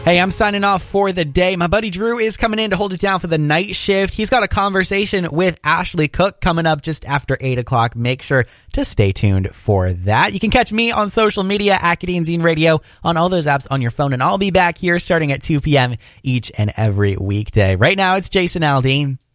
Hey, I'm signing off for the day. My buddy Drew is coming in to hold it down for the night shift. He's got a conversation with Ashley Cook coming up just after 8 o'clock. Make sure to stay tuned for that. You can catch me on social media, Acadine Zine Radio, on all those apps on your phone, and I'll be back here starting at 2 p.m. each and every weekday. Right now, it's Jason Aldean.